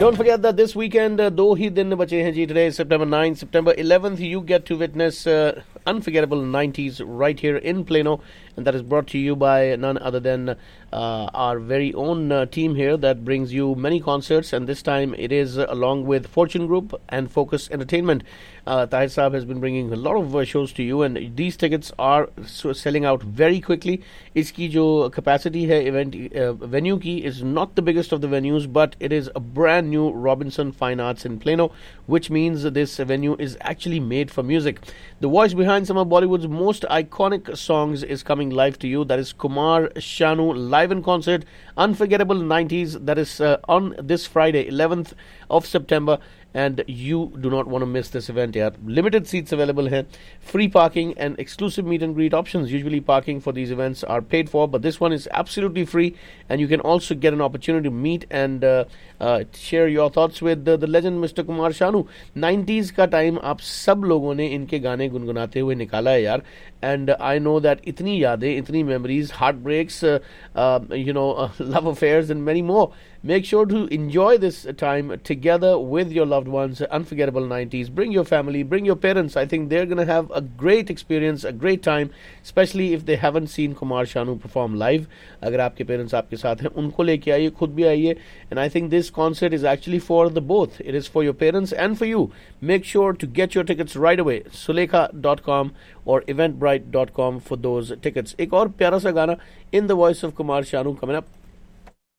Don't forget that this weekend, दो ही दिन बचे हैं जी. Today is September 9th, September 11th. You get to witness unforgettable 90s right here in Plano, and that is brought to you by none other than our very own team here that brings you many concerts, and this time it is along with Fortune Group and Focus Entertainment. Tahir Saab has been bringing a lot of shows to you, and these tickets are selling out very quickly. Iski jo capacity hai event venue ki is not the biggest of the venues, but it is a brand new Robinson Fine Arts in Plano, which means this venue is actually made for music. The voice behind some of Bollywood's most iconic songs is coming live to you. That is Kumar Sanu live in concert, Unforgettable 90s. That is on this Friday, 11th of September. And you do not want to miss this event here. Limited seats available here, free parking and exclusive meet and greet options. Usually parking for these events are paid for, but this one is absolutely free, and you can also get an opportunity to meet and share your thoughts with the legend Mr. Kumar Sanu. 90s का time आप सब लोगों ने इनके गाने गुनगुनाते हुए निकाला है यार, and I know that इतनी यादें, इतनी memories, heartbreaks, love affairs and many more. Make sure to enjoy this time together with your loved ones. Unforgettable 90s. Bring your family, bring your parents. I think they're going to have a great experience, a great time, especially if they haven't seen Kumar Sanu perform live. अगर आपके parents आपके साथ हैं, उनको लेके आइए, खुद भी आइए. And I think this concert is actually for the both. It is for your parents and for you. Make sure to get your tickets right away. Sulekha.com or eventbrite.com for those tickets. एक और प्यारा सा गाना in the voice of Kumar Sanu coming up.